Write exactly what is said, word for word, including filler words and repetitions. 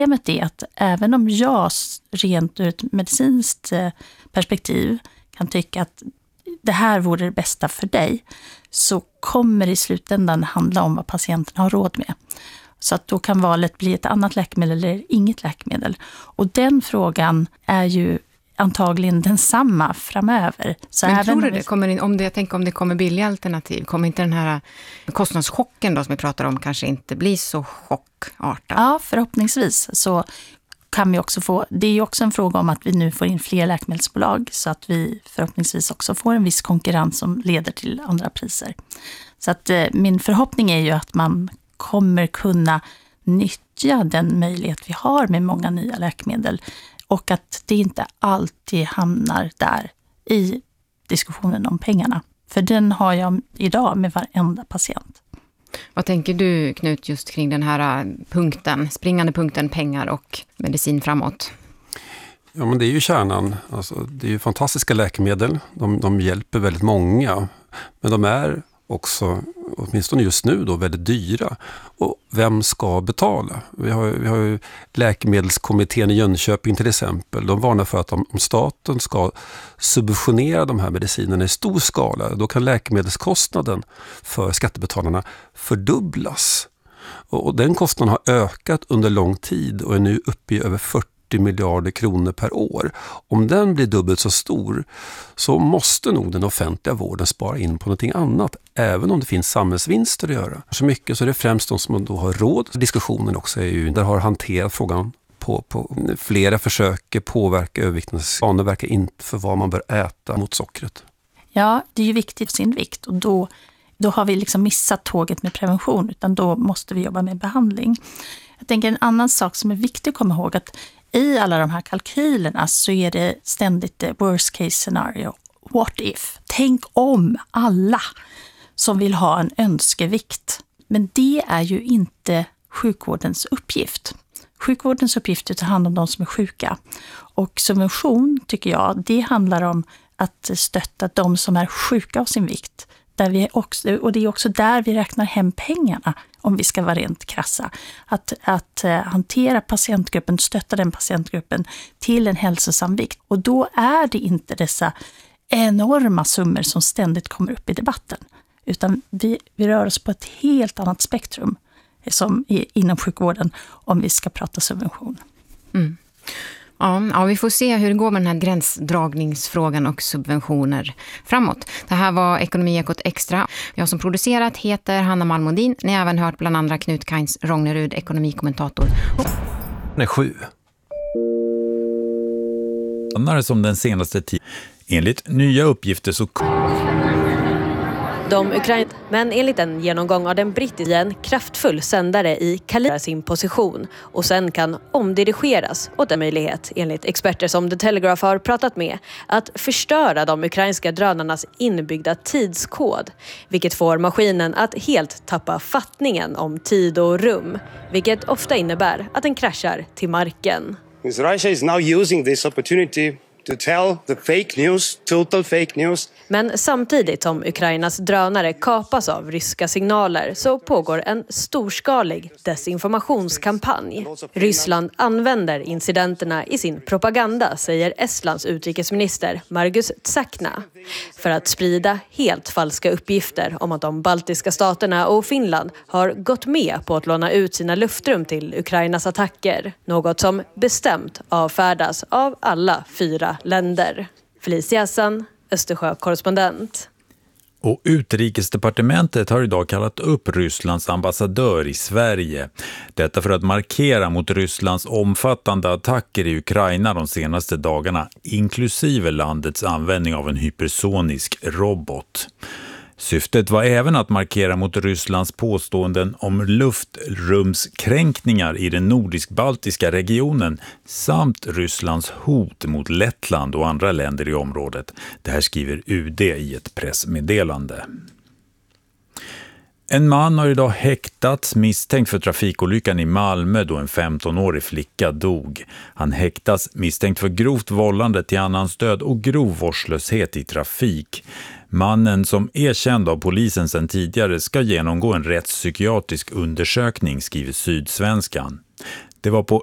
Problemet är att även om jag rent ur ett medicinskt perspektiv kan tycka att det här vore det bästa för dig, så kommer det i slutändan handla om vad patienten har råd med. Så att då kan valet bli ett annat läkemedel eller inget läkemedel. Och den frågan är ju antagligen densamma framöver. Så Men även tror du om vi... det? Kommer in, om det, jag tänker om det kommer billiga alternativ, kommer inte den här kostnadschocken då som vi pratar om kanske inte bli så chockartad? Ja, förhoppningsvis så kan vi också få, det är ju också en fråga om att vi nu får in fler läkemedelsbolag så att vi förhoppningsvis också får en viss konkurrens som leder till andra priser. Så att eh, min förhoppning är ju att man kommer kunna nyttja den möjlighet vi har med många nya läkemedel och att det inte alltid hamnar där i diskussionen om pengarna. För den har jag idag med varenda patient. Vad tänker du, Knut, just kring den här punkten, springande punkten pengar och medicin framåt? Ja, men det är ju kärnan. Alltså, det är ju fantastiska läkemedel. De, de hjälper väldigt många. Men de är också, åtminstone just nu då, väldigt dyra. Och vem ska betala? Vi har, vi har ju Läkemedelskommittén i Jönköping till exempel. De varnar för att om, om staten ska subventionera de här medicinerna i stor skala, då kan läkemedelskostnaden för skattebetalarna fördubblas. Och, och den kostnaden har ökat under lång tid och är nu uppe i över fyrtio miljarder kronor per år. Om den blir dubbelt så stor så måste nog den offentliga vården spara in på någonting annat, även om det finns samhällsvinster att göra. Så mycket så är det främst de som då har råd. Diskussionen också är ju, där har hanterat frågan på, på flera försöker påverka överviktens vanor, verkar inte för vad man bör äta mot sockret. Ja, det är ju viktigt sin vikt och då, då har vi liksom missat tåget med prevention, utan då måste vi jobba med behandling. Jag tänker en annan sak som är viktig att komma ihåg, att i alla de här kalkylerna så är det ständigt det worst case scenario. What if? Tänk om alla som vill ha en önskevikt. Men det är ju inte sjukvårdens uppgift. Sjukvårdens uppgift är att ta hand om de som är sjuka. Och subvention, tycker jag, det handlar om att stötta de som är sjuka av sin vikt. Där vi också, och det är också där vi räknar hem pengarna, om vi ska vara rent krassa. Att, att uh, hantera patientgruppen, stötta den patientgruppen till en hälsosam vikt. Och då är det inte dessa enorma summor som ständigt kommer upp i debatten. Utan vi, vi rör oss på ett helt annat spektrum som är inom sjukvården om vi ska prata subvention. Mm. Ja, ja, vi får se hur det går med den här gränsdragningsfrågan och subventioner framåt. Det här var Ekonomiekot Extra. Jag som producerat heter Hanna Malmodin. Ni har även hört bland andra Knut Kains Rognerud, ekonomikommentator. Den är sju. Som den senaste tiden. Enligt nya uppgifter så... De Ukraina, men enligt en genomgång av den brittiska en kraftfull sändare i kalibrar sin position och sen kan omdirigeras åt en möjlighet, enligt experter som The Telegraph har pratat med, att förstöra de ukrainska drönarnas inbyggda tidskod, vilket får maskinen att helt tappa fattningen om tid och rum, vilket ofta innebär att den kraschar till marken. Russia is now using this opportunity to tell the fake news, total fake news. Men samtidigt som Ukrainas drönare kapas av ryska signaler så pågår en storskalig desinformationskampanj. Ryssland använder incidenterna i sin propaganda, säger Estlands utrikesminister Margus Tsakna, för att sprida helt falska uppgifter om att de baltiska staterna och Finland har gått med på att låna ut sina luftrum till Ukrainas attacker. Något som bestämt avfärdas av alla fyra länder. Felicia Hassan, Östersjö-korrespondent. Och Utrikesdepartementet har idag kallat upp Rysslands ambassadör i Sverige. Detta för att markera mot Rysslands omfattande attacker i Ukraina de senaste dagarna, inklusive landets användning av en hypersonisk robot. Syftet var även att markera mot Rysslands påståenden om luftrumskränkningar i den nordisk-baltiska regionen samt Rysslands hot mot Lettland och andra länder i området. Det här skriver U D i ett pressmeddelande. En man har idag häktats misstänkt för trafikolyckan i Malmö då en femtonårig flicka dog. Han häktas misstänkt för grovt vållande till annans död och grov vårdslöshet i trafik. Mannen, som är känd av polisen sedan tidigare, ska genomgå en rättspsykiatrisk undersökning, skriver Sydsvenskan. Det var på